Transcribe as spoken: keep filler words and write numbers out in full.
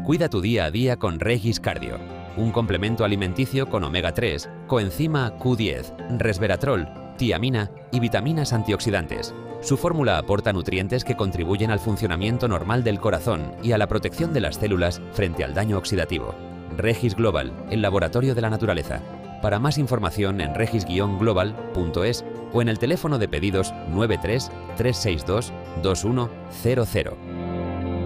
Cuida tu día a día con Regis Cardio, un complemento alimenticio con omega tres, coenzima Q diez, resveratrol, tiamina y vitaminas antioxidantes. Su fórmula aporta nutrientes que contribuyen al funcionamiento normal del corazón y a la protección de las células frente al daño oxidativo. Regis Global, el laboratorio de la naturaleza. Para más información en regis guion global punto es o en el teléfono de pedidos nueve tres, tres seis dos, dos uno cero cero.